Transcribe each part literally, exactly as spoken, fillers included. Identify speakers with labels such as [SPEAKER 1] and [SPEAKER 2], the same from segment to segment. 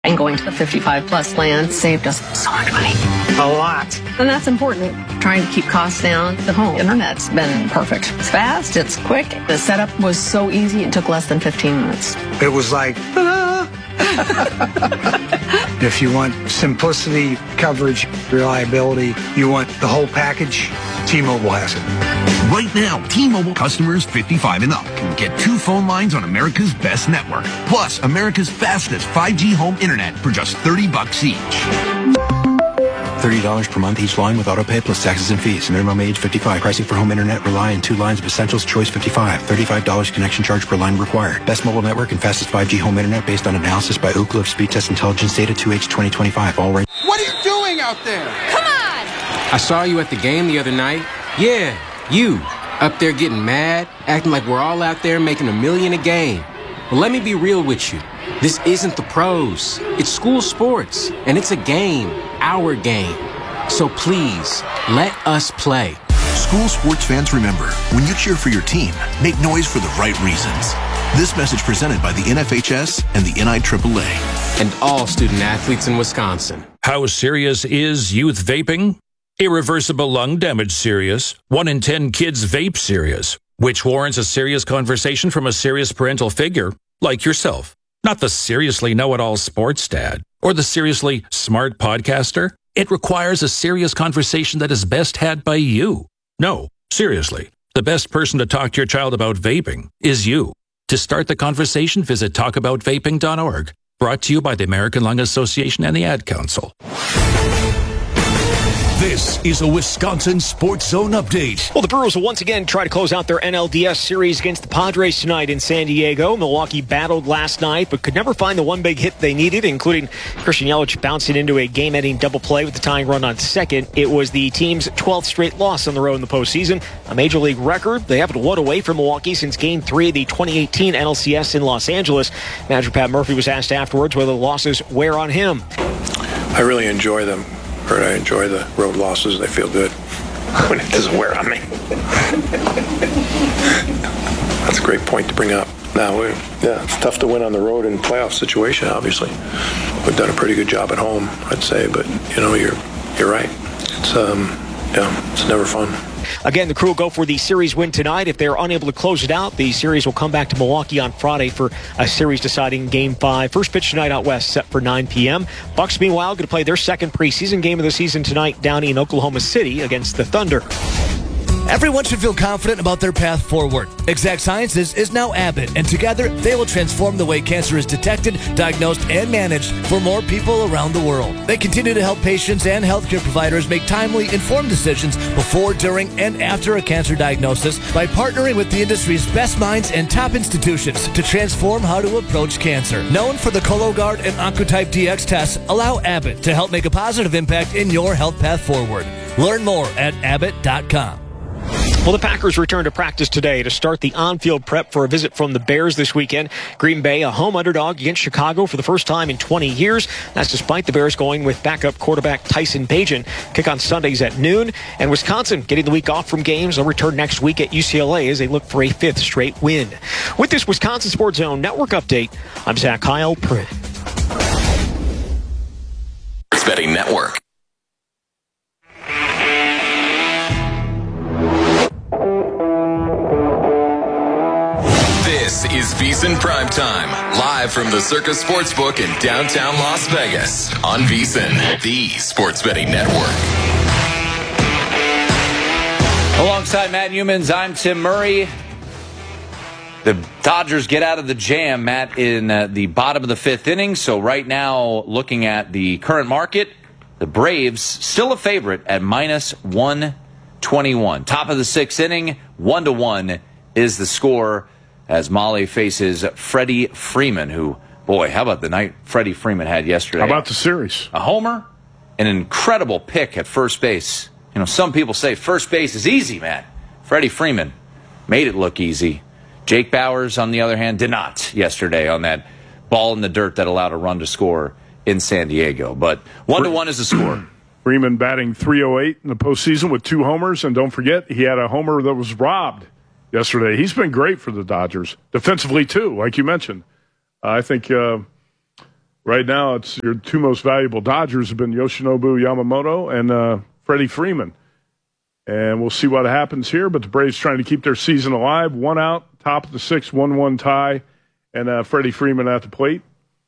[SPEAKER 1] And going to the fifty-five plus plan saved us so much money.
[SPEAKER 2] A lot.
[SPEAKER 1] And that's important. Trying to keep costs down. The home internet's been perfect. It's fast, it's quick. The setup was so easy, it took less than fifteen minutes.
[SPEAKER 2] It was like, ta-da! If you want simplicity, coverage, reliability, you want the whole package, T-Mobile has it.
[SPEAKER 3] Right now, T-Mobile customers fifty-five and up can get two phone lines on America's best network, plus America's fastest five G home internet for just thirty bucks each.
[SPEAKER 4] thirty dollars per month each line with autopay plus taxes and fees. Minimum age fifty-five. Pricing for home internet rely on two lines of Essentials Choice fifty-five. thirty-five dollars connection charge per line required. Best mobile network and fastest five G home internet based on analysis by Ookla of Speed Test Intelligence Data two H twenty twenty-five. All right.
[SPEAKER 5] What are you doing out there?
[SPEAKER 6] Come on!
[SPEAKER 7] I saw you at the game the other night. Yeah, you. Up there getting mad, acting like we're all out there making a million a game. Well, let me be real with you. This isn't the pros. It's school sports, and it's a game. Our game. So please, let us play.
[SPEAKER 3] School sports fans, remember, when you cheer for your team, make noise for the right reasons. This message presented by the N F H S and the N I triple A.
[SPEAKER 7] And all student athletes in Wisconsin.
[SPEAKER 8] How serious is youth vaping? Irreversible lung damage serious. One in ten kids vape serious, which warrants a serious conversation from a serious parental figure like yourself. Not the seriously know-it-all sports dad or the seriously smart podcaster. It requires a serious conversation that is best had by you. No, seriously, the best person to talk to your child about vaping is you. To start the conversation, visit talk about vaping dot org. Brought to you by the American Lung Association and the Ad Council.
[SPEAKER 9] This is a Wisconsin Sports Zone update.
[SPEAKER 10] Well, the Brewers will once again try to close out their N L D S series against the Padres tonight in San Diego. Milwaukee battled last night, but could never find the one big hit they needed, including Christian Yelich bouncing into a game-ending double play with the tying run on second. It was the team's twelfth straight loss on the road in the postseason, a major league record. They haven't won away from Milwaukee since Game three of the twenty eighteen N L C S in Los Angeles. Manager Pat Murphy was asked afterwards whether the losses wear on him.
[SPEAKER 11] I really enjoy them. I enjoy the road losses. They feel good when it doesn't wear on me. That's a great point to bring up. Now, we, yeah, it's tough to win on the road in playoff situation, obviously. We've done a pretty good job at home, I'd say, but, you know, you're you're right. It's, um, yeah, it's never fun.
[SPEAKER 10] Again, the Crew will go for the series win tonight. If they're unable to close it out, the series will come back to Milwaukee on Friday for a series-deciding Game five. First pitch tonight out west, set for nine p.m. Bucks, meanwhile, going to play their second preseason game of the season tonight down in Oklahoma City against the Thunder.
[SPEAKER 12] Everyone should feel confident about their path forward. Exact Sciences is now Abbott, and together they will transform the way cancer is detected, diagnosed, and managed for more people around the world. They continue to help patients and healthcare providers make timely, informed decisions before, during, and after a cancer diagnosis by partnering with the industry's best minds and top institutions to transform how to approach cancer. Known for the Cologuard and Oncotype D X tests, allow Abbott to help make a positive impact in your health path forward. Learn more at abbott dot com.
[SPEAKER 10] Well, the Packers return to practice today to start the on-field prep for a visit from the Bears this weekend. Green Bay, a home underdog against Chicago for the first time in twenty years. That's despite the Bears going with backup quarterback Tyson Bagent. Kick on Sundays at noon. And Wisconsin getting the week off from games. They'll return next week at U C L A as they look for a fifth straight win. With this Wisconsin Sports Zone Network update, I'm Zach Kyle. Pritt.
[SPEAKER 13] Sports Betting Network. This is VSiN Primetime, live from the Circus Sportsbook in downtown Las Vegas on VSiN, the Sports Betting Network.
[SPEAKER 14] Alongside Matt Humans, I'm Tim Murray. The Dodgers get out of the jam, Matt, in uh, the bottom of the fifth inning. So right now, looking at the current market, the Braves still a favorite at minus one twenty-one. Top of the sixth inning, one to one is the score as Molly faces Freddie Freeman, who, boy, how about the night Freddie Freeman had yesterday?
[SPEAKER 15] How about the series?
[SPEAKER 14] A homer, an incredible pick at first base. You know, some people say first base is easy, man. Freddie Freeman made it look easy. Jake Bauers, on the other hand, did not yesterday on that ball in the dirt that allowed a run to score in San Diego. But one to one is the score.
[SPEAKER 15] Freeman batting three oh eight in the postseason with two homers, and don't forget, he had a homer that was robbed yesterday. He's been great for the Dodgers. Defensively, too, like you mentioned. Uh, I think uh, right now, it's your two most valuable Dodgers have been Yoshinobu Yamamoto and uh, Freddie Freeman. And we'll see what happens here. But the Braves trying to keep their season alive. One out, top of the sixth, one one tie. And uh, Freddie Freeman at the plate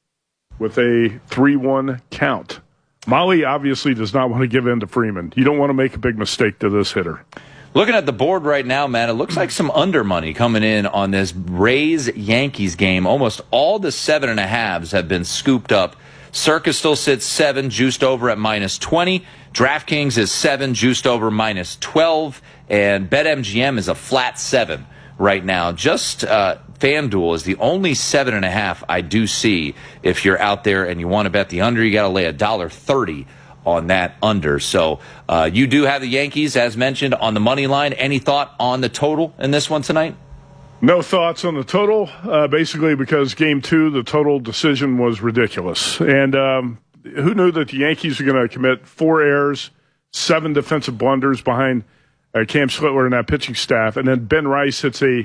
[SPEAKER 15] with a three one count. Molly obviously does not want to give in to Freeman. You don't want to make a big mistake to this hitter.
[SPEAKER 14] Looking at the board right now, man, it looks like some under money coming in on this Rays-Yankees game. Almost all the seven and a halves have been scooped up. Circa still sits seven, juiced over at minus twenty. DraftKings is seven, juiced over minus twelve. And BetMGM is a flat seven right now. Just uh, FanDuel is the only seven and a half I do see. If you're out there and you want to bet the under, you got to lay a dollar thirty on that under. So uh, you do have the Yankees, as mentioned, on the money line. Any thought on the total in this one tonight?
[SPEAKER 15] No thoughts on the total, uh, basically because game two, the total decision was ridiculous. And um, who knew that the Yankees were going to commit four errors, seven defensive blunders behind uh, Cam Schlittler and that pitching staff, and then Ben Rice hits a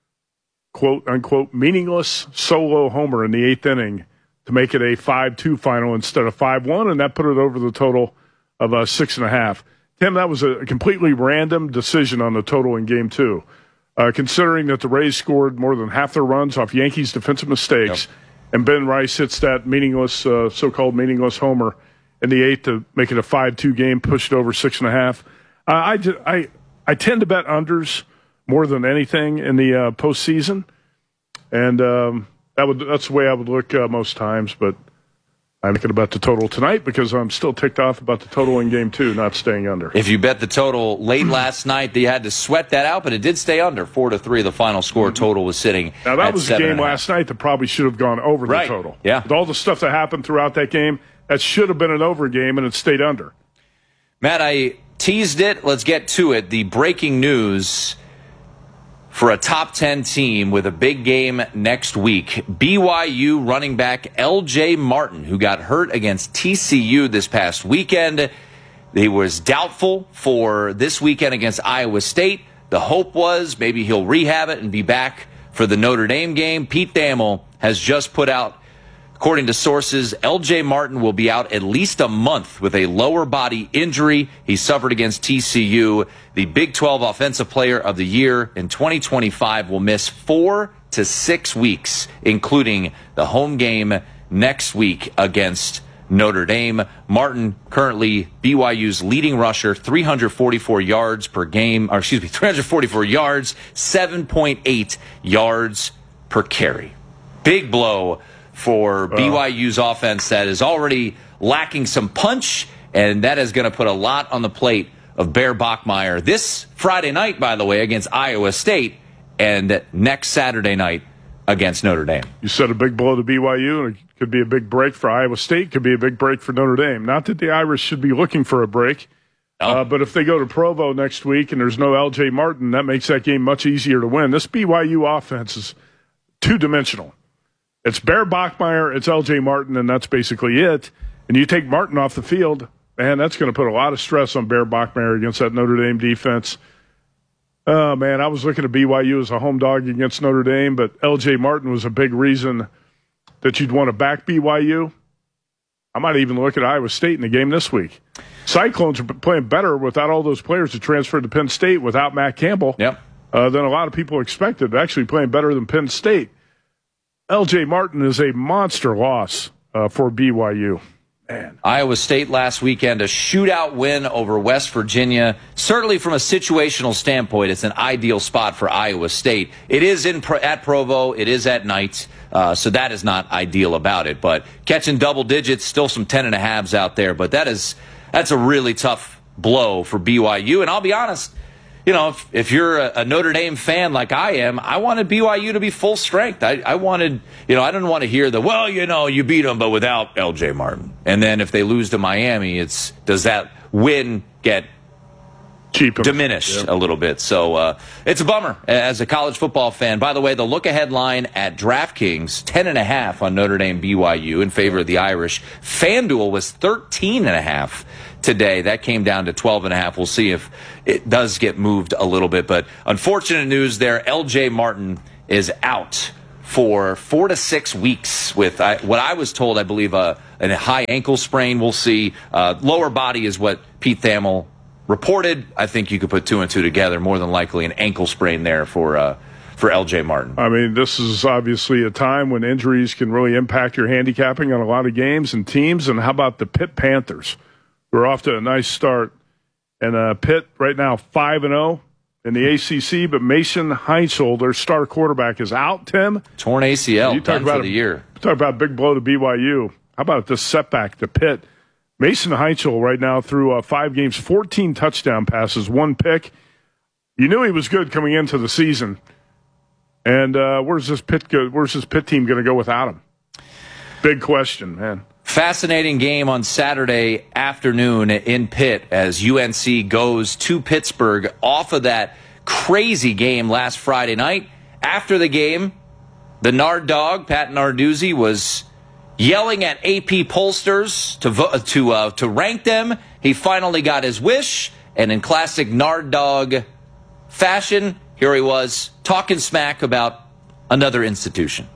[SPEAKER 15] quote-unquote meaningless solo homer in the eighth inning to make it a five two final instead of five one, and that put it over the total of uh, six and a half. Tim, that was a completely random decision on the total in game two. Uh, considering that the Rays scored more than half their runs off Yankees' defensive mistakes, yep. and Ben Rice hits that meaningless, uh, so-called meaningless homer in the eighth to make it a five two game, pushed over six and a half. Uh, I, I, I tend to bet unders more than anything in the uh, postseason, and um, that would that's the way I would look uh, most times, but I'm thinking about the total tonight because I'm still ticked off about the total in game two, not staying under.
[SPEAKER 14] If you bet the total late last night, they had to sweat that out, but it did stay under. Four to three, the final score total was sitting
[SPEAKER 15] Now, that
[SPEAKER 14] at
[SPEAKER 15] was a game last night that probably should have gone over
[SPEAKER 14] right.
[SPEAKER 15] the total.
[SPEAKER 14] Yeah.
[SPEAKER 15] With all the stuff that happened throughout that game, that should have been an over game, and it stayed under.
[SPEAKER 14] Matt, I teased it. Let's get to it. The breaking news for a top ten team with a big game next week. B Y U running back L J Martin, who got hurt against T C U this past weekend. He was doubtful for this weekend against Iowa State. The hope was maybe he'll rehab it and be back for the Notre Dame game. Pete Thamel has just put out, according to sources, L J Martin will be out at least a month with a lower body injury he suffered against T C U. The Big twelve Offensive Player of the Year in twenty twenty-five will miss four to six weeks, including the home game next week against Notre Dame. Martin, currently B Y U's leading rusher, three hundred forty-four yards per game, or excuse me, three hundred forty-four yards, seven point eight yards per carry. Big blow for B Y U's offense that is already lacking some punch, and that is going to put a lot on the plate of Bear Bachmeier this Friday night, by the way, against Iowa State, and next Saturday night against Notre Dame.
[SPEAKER 15] You said a big blow to B Y U, and it could be a big break for Iowa State, could be a big break for Notre Dame. Not that the Irish should be looking for a break, no. uh, but if they go to Provo next week and there's no L J Martin, that makes that game much easier to win. This B Y U offense is two-dimensional. It's Bear Bachmeier, it's L J Martin, and that's basically it. And you take Martin off the field, man, that's going to put a lot of stress on Bear Bachmeier against that Notre Dame defense. Oh, man, I was looking at B Y U as a home dog against Notre Dame, but L J Martin was a big reason that you'd want to back B Y U. I might even look at Iowa State in the game this week. Cyclones are playing better without all those players that transferred to Penn State without Matt Campbell
[SPEAKER 14] yep.
[SPEAKER 15] uh, than a lot of people expected. Actually playing better than Penn State. L J Martin is a monster loss uh, for B Y U. Man.
[SPEAKER 14] Iowa State last weekend, a shootout win over West Virginia. Certainly from a situational standpoint, it's an ideal spot for Iowa State. It is in at Provo. It is at night, uh, so that is not ideal about it. But catching double digits, still some ten and a halves out there. But that is that's a really tough blow for B Y U. And I'll be honest, you know, if, if you're a, a Notre Dame fan like I am, I wanted B Y U to be full strength. I, I wanted, you know, I didn't want to hear the, well, you know, you beat them, but without L J Martin. And then if they lose to Miami, it's does that win get
[SPEAKER 15] Cheap
[SPEAKER 14] diminished
[SPEAKER 15] yep.
[SPEAKER 14] a little bit? So uh, it's a bummer as a college football fan. By the way, the look-ahead line at DraftKings, ten and a half on Notre Dame B Y U in favor of the Irish. FanDuel was thirteen and a half today. That came down to twelve and a half. We'll see if it does get moved a little bit. But unfortunate news there, L J Martin is out for four to six weeks with I, what I was told, I believe, uh, a high ankle sprain. We'll see. Uh, lower body is what Pete Thamel reported. I think you could put two and two together. More than likely an ankle sprain there for uh, for L J Martin.
[SPEAKER 15] I mean, this is obviously a time when injuries can really impact your handicapping on a lot of games and teams. And how about the Pitt Panthers? We're off to a nice start. And uh, Pitt right now five and oh in the A C C, but Mason Heinzel, their star quarterback, is out, Tim.
[SPEAKER 14] Torn A C L,
[SPEAKER 15] you talk
[SPEAKER 14] done
[SPEAKER 15] about
[SPEAKER 14] for the
[SPEAKER 15] a,
[SPEAKER 14] year.
[SPEAKER 15] Talk about a big blow to B Y U. How about this setback to Pitt? Mason Heinzel right now through uh, five games, fourteen touchdown passes, one pick. You knew he was good coming into the season. And uh, where's this Pitt go, Where's this Pitt team going to go without him? Big question, man.
[SPEAKER 14] Fascinating game on Saturday afternoon in Pitt as U N C goes to Pittsburgh off of that crazy game last Friday night. After the game, the Nard Dog, Pat Narduzzi, was yelling at A P pollsters to vo- to uh, to rank them. He finally got his wish, and in classic Nard Dog fashion, here he was talking smack about another institution.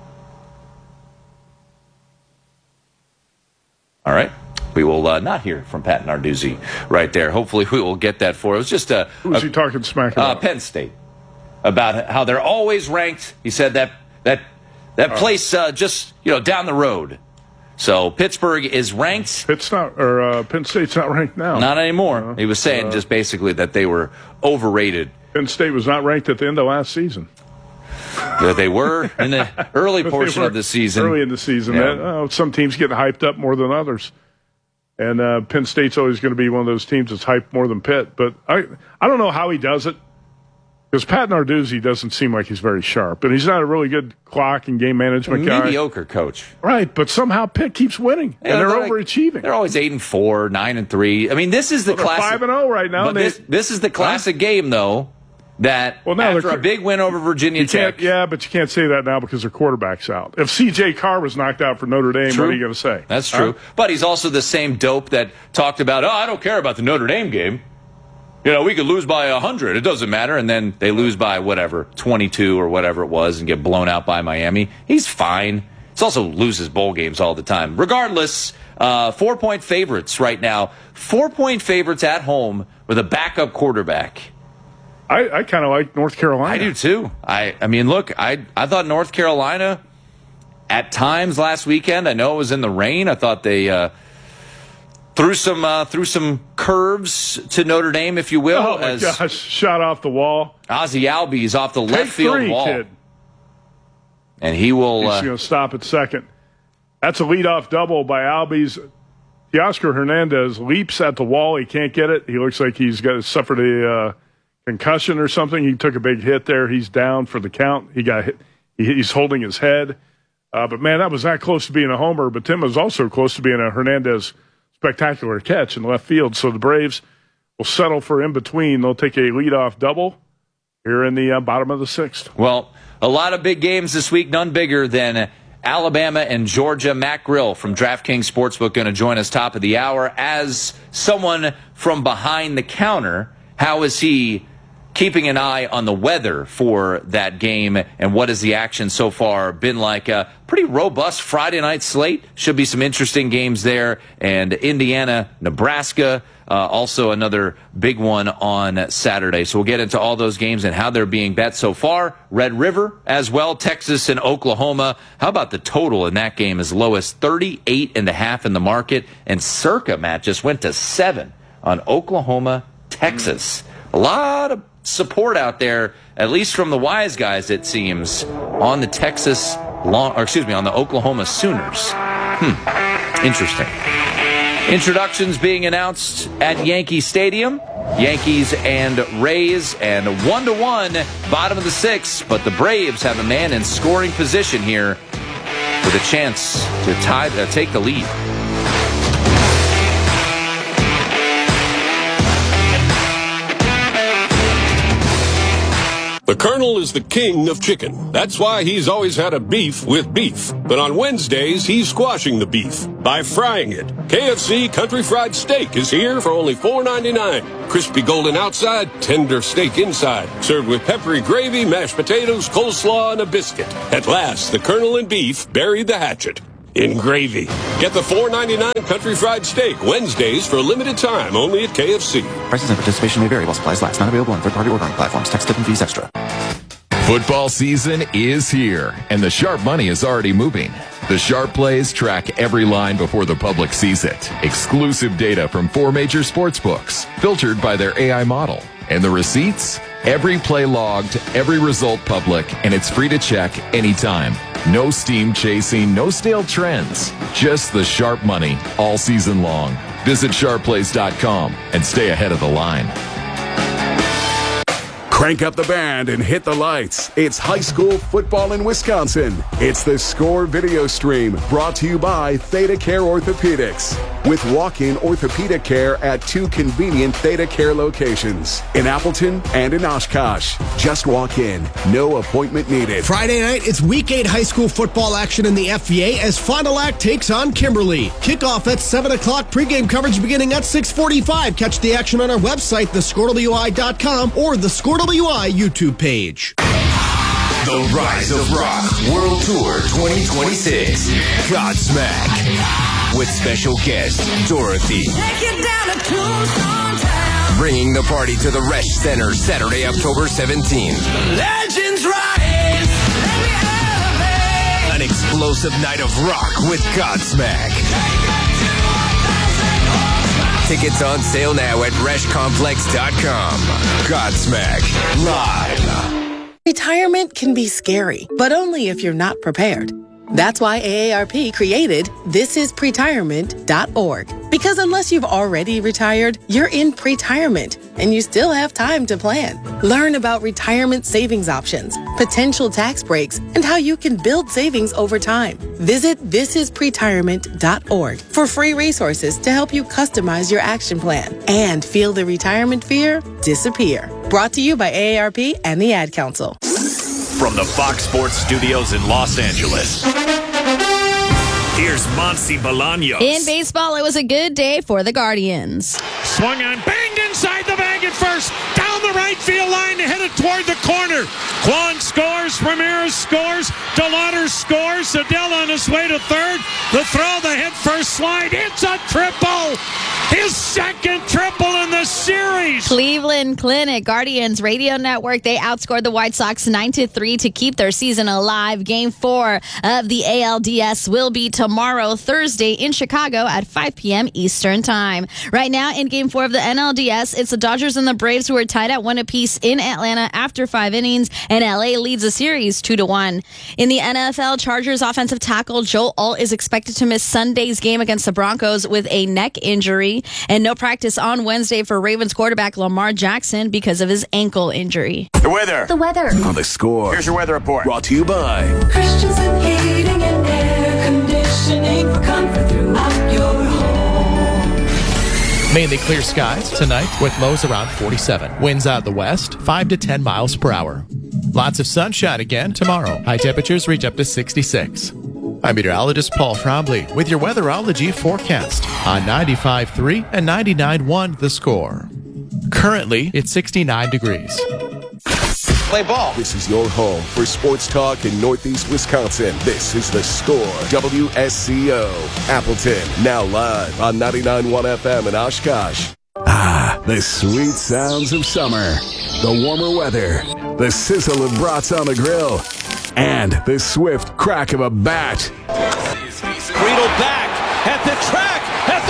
[SPEAKER 14] All right. We will uh, not hear from Pat Narduzzi right there. Hopefully we will get that for us. Just a,
[SPEAKER 15] Who was
[SPEAKER 14] a,
[SPEAKER 15] he talking smack about?
[SPEAKER 14] Uh, Penn State. About how they're always ranked. He said that that that
[SPEAKER 15] oh.
[SPEAKER 14] place uh, just, you know, down the road. So Pittsburgh is ranked.
[SPEAKER 15] Pitt's not, or uh, Penn State's not ranked now.
[SPEAKER 14] Not anymore.
[SPEAKER 15] Uh,
[SPEAKER 14] he was saying
[SPEAKER 15] uh,
[SPEAKER 14] just basically that they were overrated.
[SPEAKER 15] Penn State was not ranked at the end of last season.
[SPEAKER 14] That they were in the early portion of the season.
[SPEAKER 15] Early in the season.
[SPEAKER 14] Yeah.
[SPEAKER 15] Uh, some teams get hyped up more than others. And uh, Penn State's always going to be one of those teams that's hyped more than Pitt. But I I don't know how he does it. Because Pat Narduzzi doesn't seem like he's very sharp. And he's not a really good clock and game management guy.
[SPEAKER 14] Mediocre coach.
[SPEAKER 15] Right, but somehow Pitt keeps winning.
[SPEAKER 14] Yeah,
[SPEAKER 15] and they're,
[SPEAKER 14] they're
[SPEAKER 15] overachieving.
[SPEAKER 14] Like, they're always eight and four, nine and three. I mean, this is the
[SPEAKER 15] well,
[SPEAKER 14] classic.
[SPEAKER 15] five and oh right now.
[SPEAKER 14] But
[SPEAKER 15] they,
[SPEAKER 14] this, this is the classic huh? game, though, that
[SPEAKER 15] well, now
[SPEAKER 14] after a big win over Virginia Tech.
[SPEAKER 15] Yeah, but you can't say that now because their quarterback's out. If C J Carr was knocked out for Notre Dame,
[SPEAKER 14] true.
[SPEAKER 15] What are you going to say?
[SPEAKER 14] That's true. Huh? But he's also the same dope that talked about, oh, I don't care about the Notre Dame game. You know, we could lose by one hundred. It doesn't matter. And then they lose by whatever, twenty-two or whatever it was, and get blown out by Miami. He's fine. He also loses bowl games all the time. Regardless, uh, four-point favorites right now. Four-point favorites at home with a backup quarterback.
[SPEAKER 15] I, I kind of like North Carolina.
[SPEAKER 14] I do, too. I, I mean, look, I, I thought North Carolina at times last weekend, I know it was in the rain. I thought they... Uh, Threw some uh, threw some curves to Notre Dame, if you will.
[SPEAKER 15] Oh, my
[SPEAKER 14] as
[SPEAKER 15] gosh. Shot off the wall.
[SPEAKER 14] Ozzie Albies off the
[SPEAKER 15] Take
[SPEAKER 14] left field
[SPEAKER 15] three,
[SPEAKER 14] wall.
[SPEAKER 15] Kid.
[SPEAKER 14] And he will...
[SPEAKER 15] He's
[SPEAKER 14] uh,
[SPEAKER 15] going to stop at second. That's a leadoff double by Albies. Teoscar Hernandez leaps at the wall. He can't get it. He looks like he's got suffered a uh, concussion or something. He took a big hit there. He's down for the count. He got hit. He, he's holding his head. Uh, but, man, that was that close to being a homer. But Tim was also close to being a Hernandez spectacular catch in left field. So the Braves will settle for in between. They'll take a leadoff double here in the uh, bottom of the sixth.
[SPEAKER 14] Well, a lot of big games this week, none bigger than Alabama and Georgia. Matt Grill from DraftKings Sportsbook going to join us top of the hour. As someone from behind the counter, how is he keeping an eye on the weather for that game, and what has the action so far been like? A pretty robust Friday night slate. Should be some interesting games there. And Indiana, Nebraska, uh, also another big one on Saturday. So we'll get into all those games and how they're being bet so far. Red River as well, Texas and Oklahoma. How about the total in that game? As low as thirty-eight and a half in the market. And circa, Matt, just went to seven on Oklahoma, Texas. A lot of support out there, at least from the wise guys, it seems, on the Texas, long, or excuse me, on the Oklahoma Sooners. Hmm. Interesting. Introductions being announced at Yankee Stadium. Yankees and Rays, and one to one, bottom of the sixth. But the Braves have a man in scoring position here with a chance to tie, uh, take the lead.
[SPEAKER 5] The Colonel is the king of chicken. That's why he's always had a beef with beef. But on Wednesdays, he's squashing the beef by frying it. K F C Country Fried Steak is here for only four ninety-nine. Crispy golden outside, tender steak inside. Served with peppery gravy, mashed potatoes, coleslaw, and a biscuit. At last, the Colonel and beef buried the hatchet in gravy. Get the four ninety-nine Country Fried Steak Wednesdays for a limited time only at K F C.
[SPEAKER 6] Prices and participation may vary while supplies last. Not available on third-party ordering platforms. Tax, tip, and fees extra.
[SPEAKER 13] Football season is here, and the sharp money is already moving. The Sharp Plays track every line before the public sees it. Exclusive data from four major sports books, filtered by their A I model. And the receipts? Every play logged, every result public, and it's free to check anytime. No steam chasing, no stale trends. Just the sharp money all season long. Visit sharp plays dot com and stay ahead of the line.
[SPEAKER 16] Crank up the band and hit the lights. It's high school football in Wisconsin. It's the Score video stream brought to you by Theta Care Orthopedics. With walk-in orthopedic care at two convenient Theta Care locations in Appleton and in Oshkosh. Just walk in. No appointment needed.
[SPEAKER 17] Friday night, it's week eight high school football action in the F V A as Fond du Lac takes on Kimberly. Kickoff at seven o'clock, pregame coverage beginning at six forty-five. Catch the action on our website, the score w i dot com or the Score W I YouTube page.
[SPEAKER 18] The Rise of Rock World Tour twenty twenty-six. Godsmack. With special guest, Dorothy. Bringing the party to the Resch Center Saturday, October seventeenth.
[SPEAKER 19] Legends rise.
[SPEAKER 18] An explosive night of rock with Godsmack. Tickets on sale now at resch complex dot com. Godsmack Live.
[SPEAKER 20] Retirement can be scary, but only if you're not prepared. That's why A A R P created this is pretirement dot org. Because unless you've already retired, you're in pretirement, and you still have time to plan. Learn about retirement savings options, potential tax breaks, and how you can build savings over time. Visit this is pretirement dot org for free resources to help you customize your action plan and feel the retirement fear disappear. Brought to you by A A R P and the Ad Council.
[SPEAKER 9] From the Fox Sports Studios in Los Angeles, here's Monty Bolaños.
[SPEAKER 21] In baseball, it was a good day for the Guardians.
[SPEAKER 22] Swung on, banged inside the bag at first, down the right field line, headed toward the corner. Kwan scores, Ramirez scores, DeLauder scores, Adele on his way to third. The throw, the head first slide, it's a triple! His second triple in the series.
[SPEAKER 21] Cleveland Clinic, Guardians Radio Network, they outscored the White Sox nine to three to keep their season alive. Game four of the A L D S will be tomorrow, Thursday, in Chicago at five p.m. Eastern Time. Right now, in Game four of the N L D S, it's the Dodgers and the Braves who are tied at one apiece in Atlanta after five innings, and L A leads the series two to one. In the N F L, Chargers offensive tackle Joe Alt is expected to miss Sunday's game against the Broncos with a neck injury, and no practice on Wednesday for Ravens quarterback Lamar Jackson because of his ankle injury.
[SPEAKER 16] The weather.
[SPEAKER 21] The weather.
[SPEAKER 16] On the Score.
[SPEAKER 9] Here's your weather report.
[SPEAKER 16] Brought to you by
[SPEAKER 19] Christensen Heating and Air Conditioning for comfort throughout your home.
[SPEAKER 23] Mainly clear skies tonight with lows around forty-seven. Winds out of the west, five to ten miles per hour. Lots of sunshine again tomorrow. High temperatures reach up to sixty-six. I'm meteorologist Paul Trombley with your weatherology forecast on ninety-five point three and ninety-nine point one The Score. Currently, it's sixty-nine degrees.
[SPEAKER 16] Play ball. This is your home for sports talk in Northeast Wisconsin. This is The Score. W S C O. Appleton. Now live on ninety-nine point one F M in Oshkosh. Ah, the sweet sounds of summer. The warmer weather. The sizzle of brats on the grill. And the swift crack of a bat.
[SPEAKER 22] Friedel back at the track, at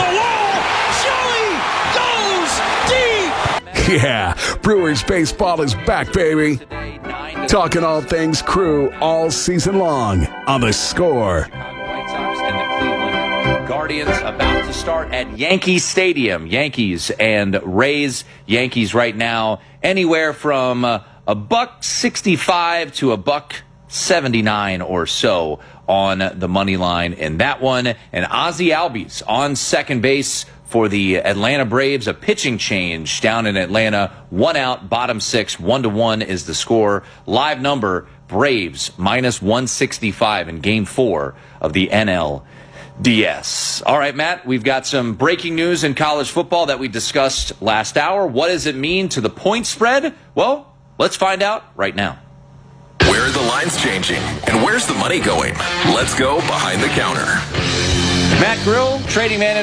[SPEAKER 22] the wall. Joey goes deep.
[SPEAKER 16] Yeah, Brewers baseball is back, baby. Talking all things Crew all season long on The Score.
[SPEAKER 14] White Sox and the Cleveland Guardians about to start at Yankee Stadium. Yankees and Rays. Yankees right now anywhere from uh, a buck sixty-five to a buck seventy-nine or so on the money line in that one. And Ozzie Albies on second base for the Atlanta Braves. A pitching change down in Atlanta. One out, bottom six, one to one is the score. Live number, Braves minus one sixty-five in game four of the N L D S. All right, Matt, we've got some breaking news in college football that we discussed last hour. What does it mean to the point spread? Well, let's find out right now.
[SPEAKER 18] Where are the lines changing? And where's the money going? Let's go behind the counter.
[SPEAKER 14] Matt Grill, trading manager.